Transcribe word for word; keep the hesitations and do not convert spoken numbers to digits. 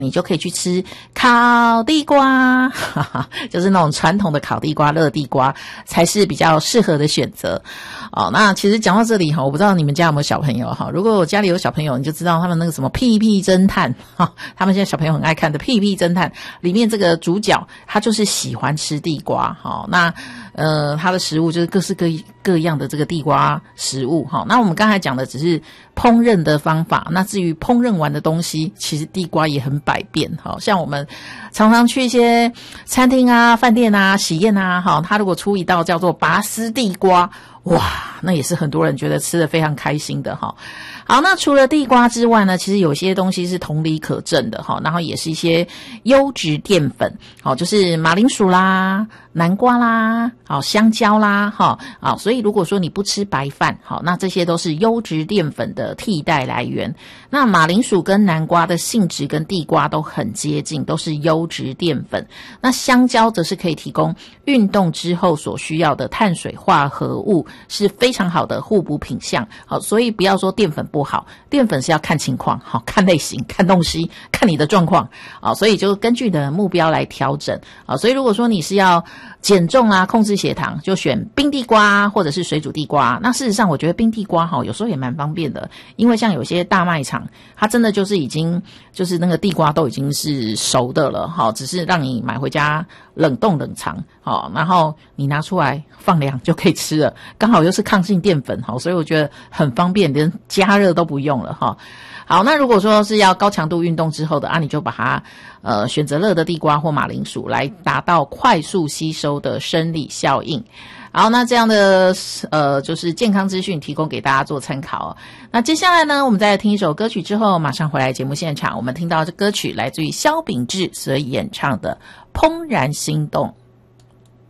你就可以去吃烤地瓜，哈哈，就是那种传统的烤地瓜、热地瓜才是比较适合的选择。哦，那其实讲到这里哈，我不知道你们家有没有小朋友哈。如果我家里有小朋友，你就知道他们那个什么屁屁侦探哈，他们现在小朋友很爱看的屁屁侦探里面这个主角他就是喜欢吃地瓜哈。那呃，他的食物就是各式各各样的这个地瓜食物哈。那我们刚才讲的只是烹饪的方法，那至于烹饪完的东西，其实地瓜也很百变哈。像我们常常去一些餐厅啊、饭店啊、喜宴啊哈，他如果出一道叫做拔丝地瓜，哇，那也是很多人觉得吃得非常开心的哈。好，那除了地瓜之外呢，其实有些东西是同理可证的哈，然后也是一些优质淀粉，好，就是马铃薯啦、南瓜啦、好香蕉啦，哈，好，所以如果说你不吃白饭，好，那这些都是优质淀粉的替代来源。那马铃薯跟南瓜的性质跟地瓜都很接近，都是优质淀粉。那香蕉则是可以提供运动之后所需要的碳水化合物，是非常好的互补品项。好，所以不要说淀粉不好，淀粉是要看情况，好，看类型，看东西，看你的状况，好，所以就根据你的目标来调整。好，所以如果说你是要减重啊，控制血糖，就选冰地瓜或者是水煮地瓜。那事实上我觉得冰地瓜哈有时候也蛮方便的，因为像有些大卖场它真的就是已经就是那个地瓜都已经是熟的了哈，只是让你买回家冷冻冷藏，好，然后你拿出来放凉就可以吃了，刚好又是抗性淀粉，好，所以我觉得很方便，连加热都不用了哈。好，那如果说是要高强度运动之后的啊，你就把它呃选择热的地瓜或马铃薯来达到快速吸收的生理效应。好，那这样的呃就是健康资讯提供给大家做参考哦。那接下来呢，我们再来听一首歌曲之后，马上回来节目现场，我们听到这歌曲来自于萧秉治所演唱的《怦然心动》。